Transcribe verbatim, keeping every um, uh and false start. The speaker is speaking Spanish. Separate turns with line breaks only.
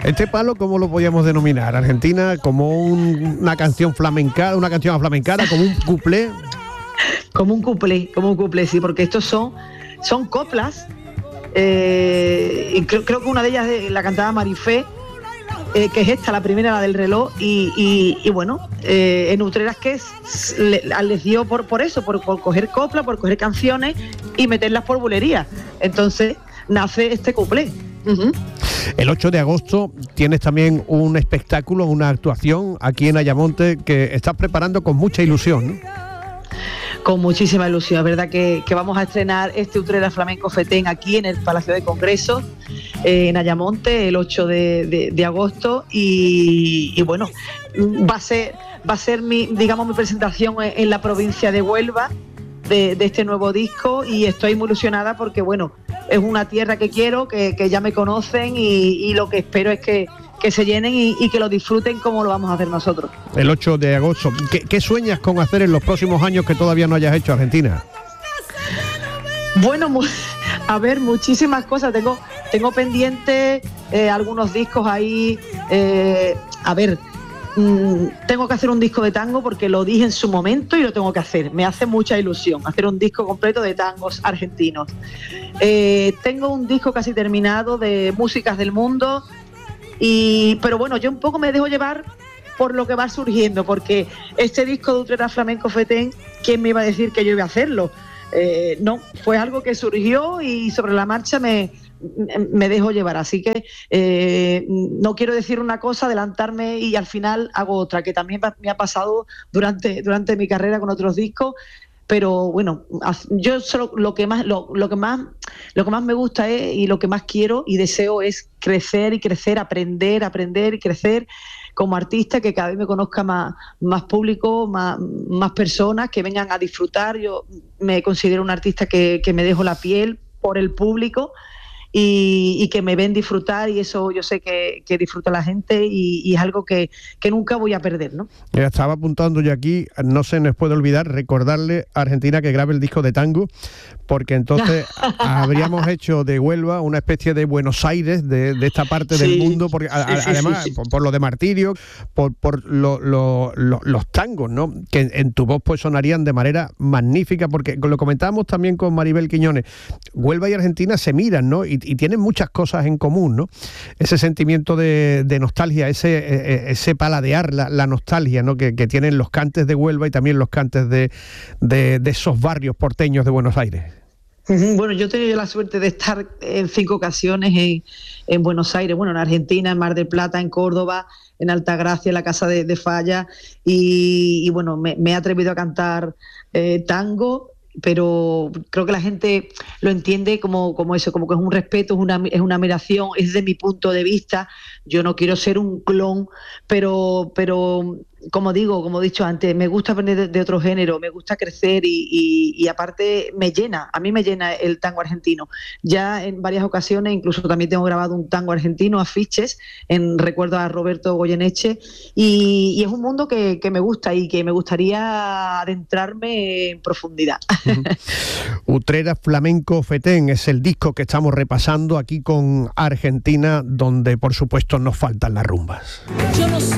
Este palo, ¿cómo lo podíamos denominar? Argentina, como un, una canción flamenca, una canción flamencana, como un cuplé.
Como un cuplé, como un cuplé, sí, porque estos son, son coplas. Eh, y creo, creo que una de ellas la cantaba Marifé, eh, que es esta, la primera, la del reloj, y, y, y bueno, eh, en Utreras que es, le, les dio por, por eso, por, por coger copla, por coger canciones y meterlas por bulería. Entonces nace este cuplé. Uh-huh.
El ocho de agosto tienes también un espectáculo, una actuación aquí en Ayamonte que estás preparando con mucha ilusión, ¿no?
Con muchísima ilusión, es verdad que, que vamos a estrenar este Utreras Flamenco Fetén aquí en el Palacio de Congresos, eh, en Ayamonte, el ocho de agosto, y, y bueno, va a ser, va a ser mi, digamos, mi presentación en, en la provincia de Huelva de, de este nuevo disco, y estoy muy ilusionada porque, bueno, es una tierra que quiero, que, que ya me conocen, y, y lo que espero es que que se llenen y, y que lo disfruten como lo vamos a hacer nosotros.
El ocho de agosto. ¿Qué, ¿Qué sueñas con hacer en los próximos años que todavía no hayas hecho, Argentina?
Bueno, mu- a ver, muchísimas cosas. Tengo, tengo pendientes eh, algunos discos ahí. Eh, a ver, mmm, tengo que hacer un disco de tango porque lo dije en su momento y lo tengo que hacer. Me hace mucha ilusión hacer un disco completo de tangos argentinos. Eh, tengo un disco casi terminado de músicas del mundo. Y, pero bueno, yo un poco me dejo llevar por lo que va surgiendo, porque este disco de Utreras Flamenco Fetén, ¿quién me iba a decir que yo iba a hacerlo? Eh, no, fue algo que surgió y sobre la marcha me, me dejo llevar, así que eh, no quiero decir una cosa, adelantarme y al final hago otra, que también me ha pasado durante, durante mi carrera con otros discos. Pero bueno, yo solo lo que más lo, lo que más lo que más me gusta es, y lo que más quiero y deseo es crecer y crecer, aprender, aprender y crecer como artista, que cada vez me conozca más, más público, más, más personas que vengan a disfrutar. Yo me considero un artista que, que me dejo la piel por el público. Y, y que me ven disfrutar, y eso yo sé que, que disfruta la gente, y, y es algo que, que nunca voy a perder, ¿no?
Ya estaba apuntando yo aquí, no se nos puede olvidar recordarle a Argentina que grabe el disco de tango, porque entonces habríamos hecho de Huelva una especie de Buenos Aires de, de esta parte sí, del mundo, porque a, a, sí, además sí, sí. Por, por lo de Martirio, por, por lo, lo, lo, los tangos, ¿no? Que en, en tu voz pues sonarían de manera magnífica, porque lo comentábamos también con Maribel Quiñones, Huelva y Argentina se miran, ¿no? Y, y tienen muchas cosas en común, ¿no? Ese sentimiento de, de nostalgia, ese, ese paladear la, la nostalgia, ¿no? Que, que tienen los cantes de Huelva y también los cantes de, de, de esos barrios porteños de Buenos Aires.
Bueno, yo he tenido la suerte de estar en cinco ocasiones en, en Buenos Aires, bueno, en Argentina, en Mar del Plata, en Córdoba, en Altagracia, en la Casa de, de Falla, y, y bueno, me, me he atrevido a cantar eh, tango, pero creo que la gente lo entiende como, como eso, como que es un respeto, es una, es una admiración, es de mi punto de vista. Yo no quiero ser un clon, pero, pero como digo, como he dicho antes, me gusta aprender de, de otro género, me gusta crecer y, y, y aparte me llena, a mí me llena el tango argentino. Ya en varias ocasiones, incluso también tengo grabado un tango argentino, afiches, en recuerdo a Roberto Goyeneche, y, y es un mundo que, que me gusta y que me gustaría adentrarme en profundidad.
Uh-huh. Utreras Flamenco Fetén es el disco que estamos repasando aquí con Argentina, donde por supuesto nos faltan las rumbas. Yo no sé.